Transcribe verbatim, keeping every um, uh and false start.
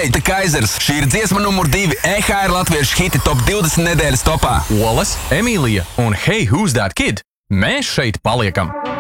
Hey, te Kaisers! Šī ir dziesma numur divi E H R latviešu hiti top divdesmit nedēļas topā. Olas, Emīlija un Hey, Who's That Kid? Mēs šeit paliekam!